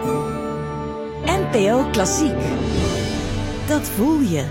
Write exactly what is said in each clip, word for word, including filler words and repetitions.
N P O Klassiek. Dat voel je.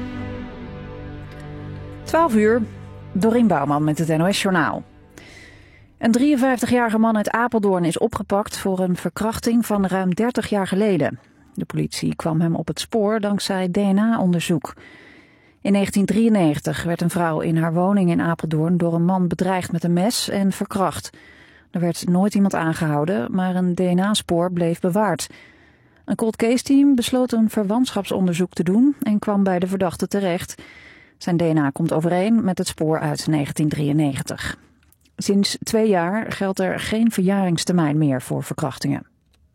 twaalf uur, Dorien Bouwman met het N O S-journaal. Een drieënvijftigjarige man uit Apeldoorn is opgepakt voor een verkrachting van ruim dertig jaar geleden. De politie kwam hem op het spoor dankzij D N A-onderzoek. In negentien drieënnegentig werd een vrouw in haar woning in Apeldoorn door een man bedreigd met een mes en verkracht. Er werd nooit iemand aangehouden, maar een D N A-spoor bleef bewaard. Een cold case team besloot een verwantschapsonderzoek te doen en kwam bij de verdachte terecht. Zijn D N A komt overeen met het spoor uit negentien drieënnegentig. Sinds twee jaar geldt er geen verjaringstermijn meer voor verkrachtingen.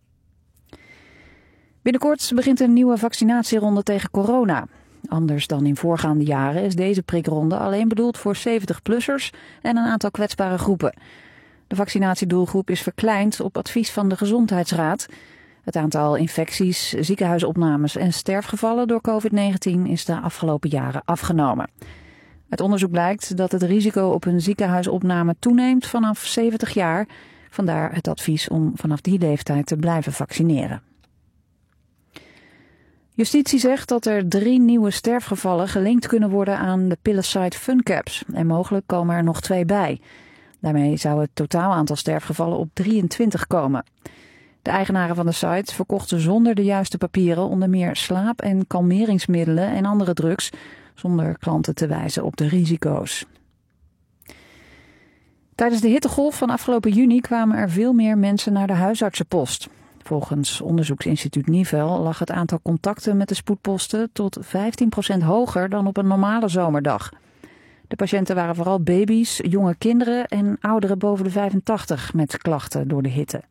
Binnenkort begint een nieuwe vaccinatieronde tegen corona. Anders dan in voorgaande jaren is deze prikronde alleen bedoeld voor zeventig-plussers en een aantal kwetsbare groepen. De vaccinatiedoelgroep is verkleind op advies van de Gezondheidsraad. Het aantal infecties, ziekenhuisopnames en sterfgevallen door covid negentien is de afgelopen jaren afgenomen. Uit onderzoek blijkt dat het risico op een ziekenhuisopname toeneemt vanaf zeventig jaar. Vandaar het advies om vanaf die leeftijd te blijven vaccineren. Justitie zegt dat er drie nieuwe sterfgevallen gelinkt kunnen worden aan de pillensite Funcaps. En mogelijk komen er nog twee bij. Daarmee zou het totaal aantal sterfgevallen op drieëntwintig komen. De eigenaren van de site verkochten zonder de juiste papieren onder meer slaap- en kalmeringsmiddelen en andere drugs, zonder klanten te wijzen op de risico's. Tijdens de hittegolf van afgelopen juni kwamen er veel meer mensen naar de huisartsenpost. Volgens onderzoeksinstituut Nivel lag het aantal contacten met de spoedposten tot vijftien procent hoger dan op een normale zomerdag. De patiënten waren vooral baby's, jonge kinderen en ouderen boven de vijfentachtig met klachten door de hitte.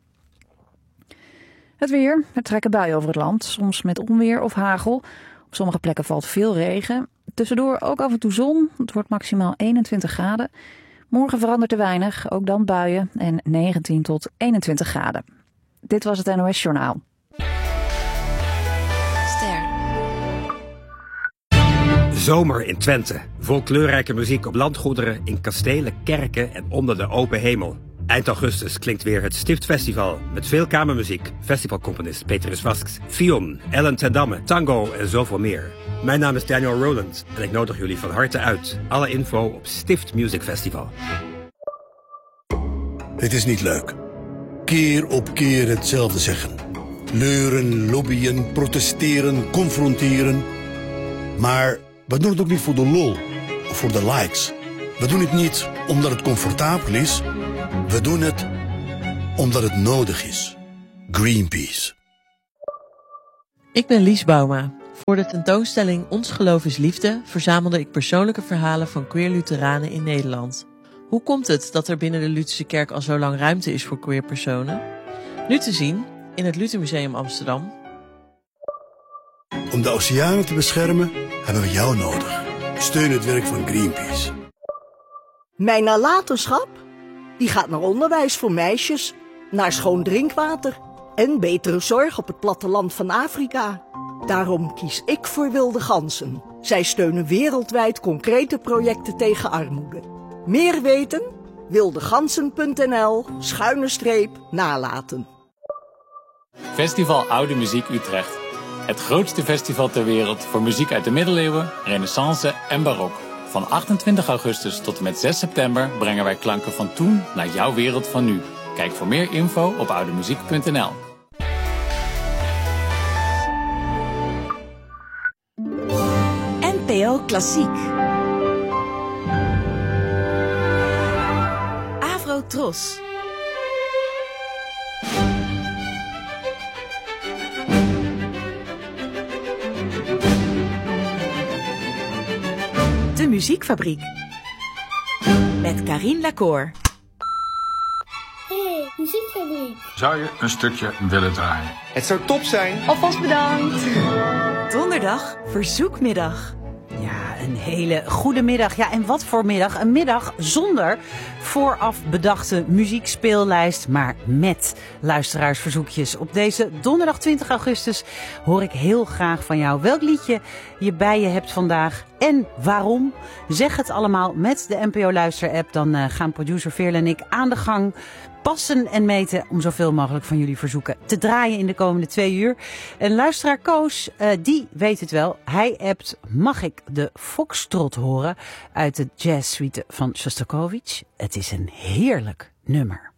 Het weer. Er trekken buien over het land, soms met onweer of hagel. Op sommige plekken valt veel regen. Tussendoor ook af en toe zon. Het wordt maximaal eenentwintig graden. Morgen verandert er weinig, ook dan buien en negentien tot eenentwintig graden. Dit was het N O S-journaal. Ster. Zomer in Twente. Vol kleurrijke muziek op landgoederen, in kastelen, kerken en onder de open hemel. Eind augustus klinkt weer het Stiftfestival met veel kamermuziek, festivalcomponist Petrus Vasks, Fion, Ellen ten Damme, tango en zoveel meer. Mijn naam is Daniel Rowland en ik nodig jullie van harte uit. Alle info op Stift Music Festival. Het is niet leuk. Keer op keer hetzelfde zeggen. Leuren, lobbyen, protesteren, confronteren. Maar we doen het ook niet voor de lol of voor de likes. We doen het niet omdat het comfortabel is. We doen het omdat het nodig is. Greenpeace. Ik ben Lies Bouma. Voor de tentoonstelling Ons Geloof is Liefde verzamelde ik persoonlijke verhalen van queer Lutheranen in Nederland. Hoe komt het dat er binnen de Lutherse kerk al zo lang ruimte is voor queer personen? Nu te zien in het Luthermuseum Amsterdam. Om de oceanen te beschermen hebben we jou nodig. Steun het werk van Greenpeace. Mijn nalatenschap? Die gaat naar onderwijs voor meisjes, naar schoon drinkwater en betere zorg op het platteland van Afrika. Daarom kies ik voor Wilde Ganzen. Zij steunen wereldwijd concrete projecten tegen armoede. Meer weten? wildegansen.nl schuine streep nalaten. Festival Oude Muziek Utrecht. Het grootste festival ter wereld voor muziek uit de middeleeuwen, renaissance en barok. Van achtentwintig augustus tot en met zes september brengen wij klanken van toen naar jouw wereld van nu. Kijk voor meer info op oudemuziek punt n l. N P O Klassiek. Avro Tros. De Muziekfabriek. Met Karine Lacour. Hey, Muziekfabriek. Zou je een stukje willen draaien? Het zou top zijn. Alvast bedankt. Donderdag, verzoekmiddag. Ja, een hele goede middag. Ja, en wat voor middag? Een middag zonder vooraf bedachte muziekspeellijst, maar met luisteraarsverzoekjes. Op deze donderdag twintig augustus hoor ik heel graag van jou welk liedje je bij je hebt vandaag en waarom. Zeg het allemaal met de N P O Luister-app. Dan uh, gaan producer Veerle en ik aan de gang passen en meten om zoveel mogelijk van jullie verzoeken te draaien in de komende twee uur. En luisteraar Koos, uh, die weet het wel. Hij appt, mag ik de Foxtrot horen uit de jazzsuite van Shostakovich? Het is een heerlijk nummer.